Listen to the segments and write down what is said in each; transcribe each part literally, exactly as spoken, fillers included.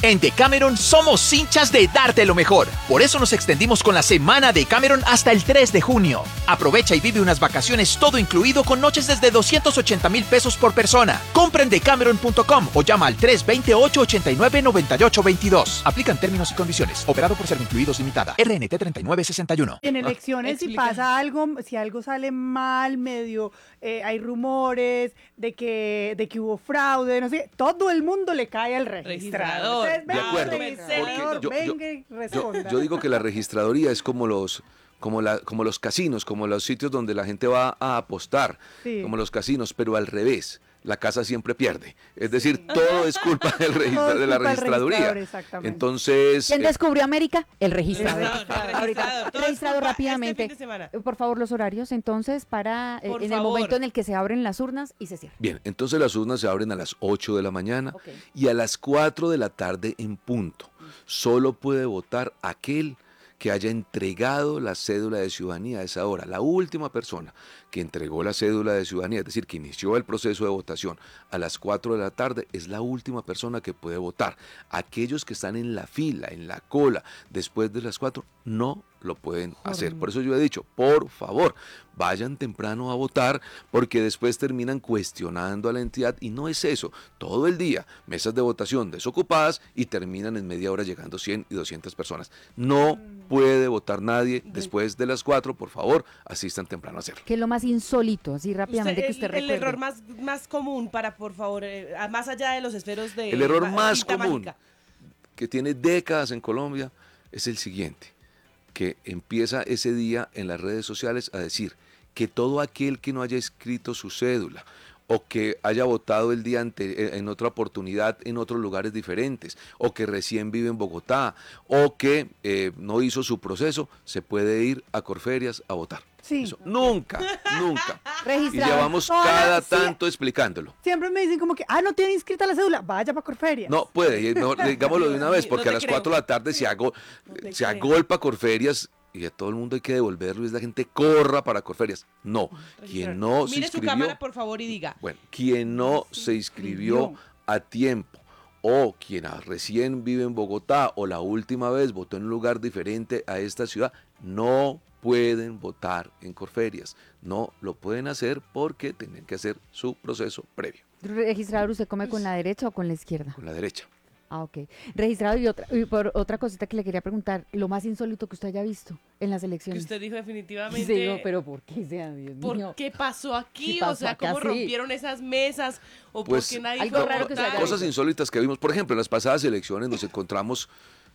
En Decameron somos hinchas de darte lo mejor. Por eso nos extendimos con la semana Decameron hasta el tres de junio. Aprovecha y vive unas vacaciones todo incluido con noches desde doscientos ochenta mil pesos por persona. Compra en decameron punto com o llama al tres dos ocho, ocho nueve, nueve ocho dos dos. Aplican términos y condiciones. Operado por Servincluidos Limitada. R N T treinta y nueve sesenta y uno. En elecciones, si pasa algo, si algo sale mal, medio, eh, hay rumores de que, de que hubo fraude, no sé, todo el mundo le cae al registrador. Registrador. Entonces, De acuerdo. registrador, Yo- yo- venga y Yo, responda. yo digo que la registraduría es como los, como, la, como los casinos, como los sitios donde la gente va a apostar, Sí. como los casinos, pero al revés. La casa siempre pierde. Es decir, todo es culpa del registra- Todo es de la culpa del registraduría. registrador, exactamente. Entonces, ¿Quién eh, descubrió América? El registrador. El registrador, Ahorita, registrador. Todo es registrado culpa rápidamente. este fin de semana. Eh, Por favor, los horarios, entonces, para eh, Por en el favor. momento en el que se abren las urnas y se cierran. bien, entonces las urnas se abren a las ocho de la mañana Ok. y a las cuatro de la tarde en punto. Solo puede votar aquel que haya entregado la cédula de ciudadanía a esa hora. La última persona que entregó la cédula de ciudadanía, es decir, que inició el proceso de votación a las cuatro de la tarde, es la última persona que puede votar. Aquellos que están en la fila, en la cola, después de las cuatro, no lo pueden hacer. Por eso yo he dicho, por favor, vayan temprano a votar, porque después terminan cuestionando a la entidad, y no es eso, todo el día, mesas de votación desocupadas y terminan en media hora llegando cien y doscientas personas. No puede votar nadie después de las cuatro, por favor, asistan temprano a hacerlo. ¿Qué es lo más insólito, así rápidamente Usted- que usted el, el recuerde? error más, más común para, por favor, eh, a- más allá de los esferos de El error ma- más cinta común mágica. que tiene décadas en Colombia es el siguiente, que empieza ese día en las redes sociales a decir que todo aquel que no haya escrito su cédula o que haya votado el día ante, en otra oportunidad en otros lugares diferentes, o que recién vive en Bogotá, o que eh, no hizo su proceso, se puede ir a Corferias a votar. Sí. Eso, nunca, nunca. Y Registrador. llevamos Hola, cada sí. tanto explicándolo. Siempre me dicen como que, ah, no tiene inscrita la cédula, vaya para Corferias. No, puede, y es mejor, digámoslo de una vez, No porque te a las creo. cuatro de la tarde se, ago- te se creo. agolpa Corferias y a todo el mundo hay que devolverlo y es la gente corra para Corferias. No, quien no se Mire su inscribió, cámara, por favor, y diga. bueno, quien no se inscribió a tiempo o quien a- recién vive en Bogotá o la última vez votó en un lugar diferente a esta ciudad, no pueden votar en Corferias. No lo pueden hacer porque tienen que hacer su proceso previo Registrador, ¿usted come con la derecha o con la izquierda? con la derecha. Ah, ok. Registrador, y otra, y por otra cosita que le quería preguntar, lo más insólito que usted haya visto en las Que elecciones. usted dijo definitivamente. Sí, digo, pero ¿por qué sea, Dios ¿Por mío? qué pasó aquí? ¿Qué pasó o sea, acá? ¿cómo Sí. rompieron esas mesas? ¿O Pues, por qué nadie algo fue a raro que se haya votar? Cosas insólitas que vimos, por ejemplo, en las pasadas elecciones nos encontramos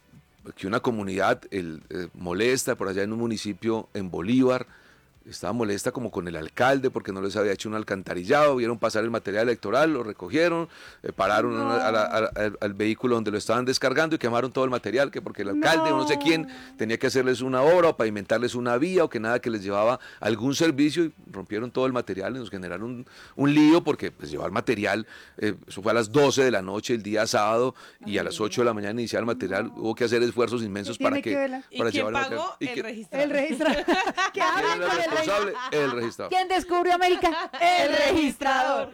que una comunidad el, eh, molesta por allá en un municipio en Bolívar, estaba molesta como con el alcalde porque no les había hecho un alcantarillado, vieron pasar el material electoral, lo recogieron, eh, pararon No. a la- a la- al, al vehículo donde lo estaban descargando y quemaron todo el material, que porque el alcalde o no sé No. quién tenía que hacerles una obra o pavimentarles una vía o que nada que les llevaba algún servicio y rompieron todo el material y nos generaron un, un lío porque pues llevar material, eh, eso fue a las doce de la noche el día sábado y a las ocho de la mañana iniciar el material, hubo que hacer esfuerzos inmensos ¿Qué para tiene que, que ver la- ¿Y para quién llevar el pagó? material. ¿Y El quién- registrador. El registrador. ¿Qué ¿Quién hablan era el con el registrador? responsable? El registrador. ¿Quién descubrió América? El registrador.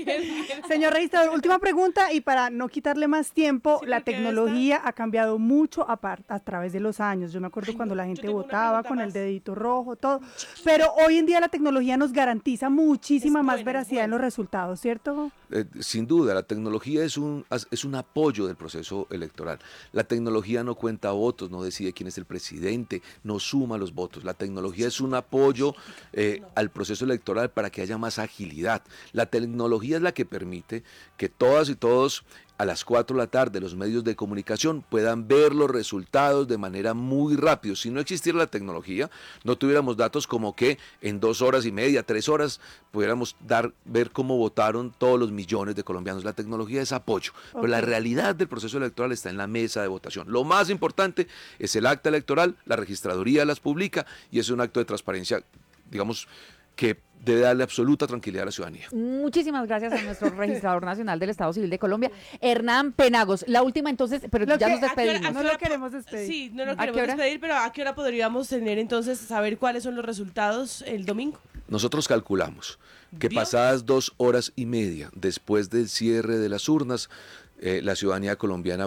Señor registrador, última pregunta y para no quitarle más tiempo, Sí, la porque tecnología ha cambiado mucho a, par- a través de los años. Yo me acuerdo Ay, cuando no, la yo gente tengo una votaba pregunta con el más. dedito rojo, todo. Pero hoy en día la tecnología nos garantiza muchísima Es más buena, es veracidad en buena. los resultados, ¿cierto? Eh, sin duda, la tecnología es un, es un apoyo del proceso electoral. La tecnología no cuenta votos, no decide quién es el presidente, no suma los votos. La tecnología es un apoyo eh, al proceso electoral para que haya más agilidad. La tecnología es la que permite que todas y todos a las cuatro de la tarde los medios de comunicación puedan ver los resultados de manera muy rápido. Si no existiera la tecnología, no tuviéramos datos como que en dos horas y media, tres horas, pudiéramos dar, ver cómo votaron todos los millones de colombianos. La tecnología es apoyo, pero la Ok. realidad del proceso electoral está en la mesa de votación. Lo más importante es el acta electoral, la registraduría las publica y es un acto de transparencia, digamos, que debe darle absoluta tranquilidad a la ciudadanía. Muchísimas gracias a nuestro registrador nacional del Estado Civil de Colombia, Hernán Penagos. La última entonces, pero Lo ya que- nos ¿a qué hora- despedimos. a No qué lo hora po- queremos despedir. Sí, no lo ¿A queremos qué hora? despedir, pero ¿a qué hora podríamos tener entonces saber cuáles son los resultados el domingo? Nosotros calculamos que ¿Vio? pasadas dos horas y media después del cierre de las urnas, eh, la ciudadanía colombiana